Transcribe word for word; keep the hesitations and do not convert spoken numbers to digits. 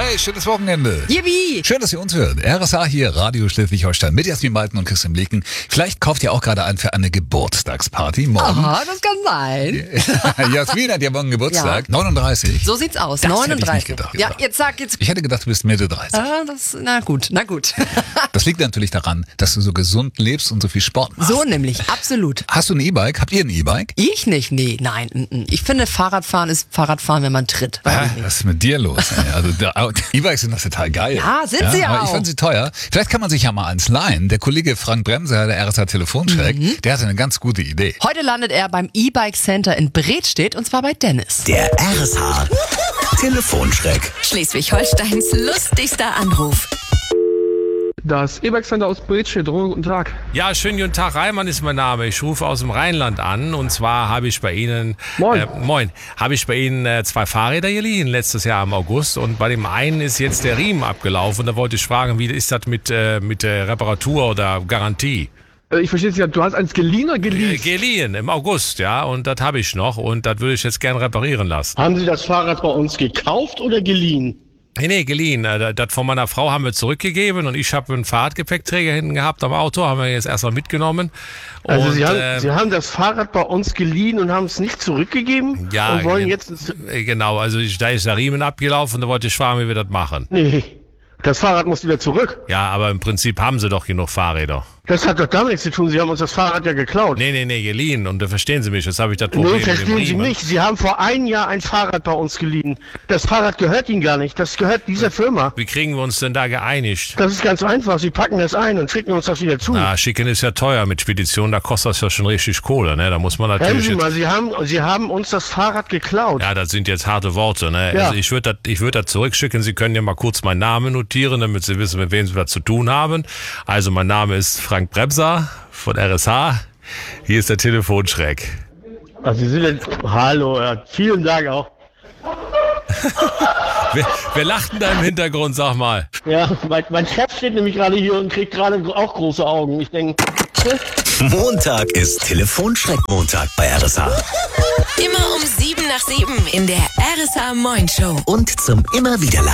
Hey, schönes Wochenende. Yippie. Schön, dass ihr uns hört. R S A hier, Radio Schleswig-Holstein mit Jasmin Malten und Christian Blicken. Vielleicht kauft ihr auch gerade ein für eine Geburtstagsparty morgen. Aha, das kann sein. Jasmin hat ja morgen Geburtstag. Ja. neununddreißig. So sieht's aus. Das neununddreißig. hätte ich nicht gedacht. Ja, jetzt sag jetzt. Ich hätte gedacht, du bist Mitte dreißig. Ah, das, na gut, na gut. Das liegt natürlich daran, dass du so gesund lebst und so viel Sport machst. So nämlich, absolut. Hast du ein E-Bike? Habt ihr ein E-Bike? Ich nicht, nee, nein. n- n. Ich finde, Fahrradfahren ist Fahrradfahren, wenn man tritt. Weiß Ah, ich nicht. was ist mit dir los? ey? Also der- E-Bikes sind das total geil. Ja, sind sie aber auch. Ich fand sie teuer. Vielleicht kann man sich ja mal eins leihen. Der Kollege Frank Bremser, der R S A Telefonschreck, Mhm. der hatte eine ganz gute Idee. Heute landet er beim E-Bike Center in Bredstedt und zwar bei Dennis. Der R S H Telefonschreck. Schleswig-Holsteins lustigster Anruf. Das E-Bike Center aus Bredstedt, guten Tag. Ja, schönen guten Tag, Reimann ist mein Name. Ich rufe aus dem Rheinland an und zwar habe ich bei Ihnen, Moin. Äh, moin, habe ich bei Ihnen äh, zwei Fahrräder geliehen letztes Jahr im August und bei dem einen ist jetzt der Riemen abgelaufen. Da wollte ich fragen, wie ist das mit, äh, mit der Reparatur oder Garantie? Äh, Ich verstehe es ja, du hast eins geliehen oder Äh, geleast? geliehen im August, ja, und das habe ich noch und das würde ich jetzt gern reparieren lassen. Haben Sie das Fahrrad bei uns gekauft oder geliehen? Nee, nee, geliehen. Äh, Das von meiner Frau haben wir zurückgegeben und ich habe einen Fahrradgepäckträger hinten gehabt am Auto, haben wir jetzt erstmal mitgenommen. Also und, Sie, haben, äh, Sie haben das Fahrrad bei uns geliehen und haben es nicht zurückgegeben? Ja, Und wollen gen- jetzt... ins- äh, genau, also ich, da ist der Riemen abgelaufen, da wollte ich fragen, wie wir das machen. Nee, das Fahrrad muss wieder zurück. Ja, aber im Prinzip haben sie doch genug Fahrräder. Das hat doch damit nichts zu tun. Sie haben uns das Fahrrad ja geklaut. Nee, nee, nee, geliehen. Und da verstehen Sie mich, jetzt habe ich das Problem Nee, mit dem verstehen Sie Riemen. nicht. Sie haben vor einem Jahr ein Fahrrad bei uns geliehen. Das Fahrrad gehört Ihnen gar nicht. Das gehört dieser Firma. Wie kriegen wir uns denn da geeinigt? Das ist ganz einfach. Sie packen das ein und schicken uns das wieder zu. Na, schicken ist ja teuer mit Spedition, da kostet das ja schon richtig Kohle, ne? Da muss man Hören natürlich Sie jetzt, mal, Sie haben, Sie haben uns das Fahrrad geklaut. ja, das sind jetzt harte Worte, ne? Ja. Also ich würde das, ich würde das zurückschicken. Sie können ja mal kurz meinen Namen notieren, damit Sie wissen, mit wem Sie was zu tun haben. Also mein Name ist Frank Bremser von R S H. Hier ist der Telefonschreck. Also Sie sind jetzt... Hallo, ja, vielen Dank auch. Wer, wer lacht denn da im Hintergrund, sag mal? Ja, mein, mein Chef steht nämlich gerade hier und kriegt gerade auch große Augen. Ich denke, Montag ist Telefonschreck-Montag bei R S H. Immer um sieben nach sieben in der R S H Moin Show. Und zum immer wieder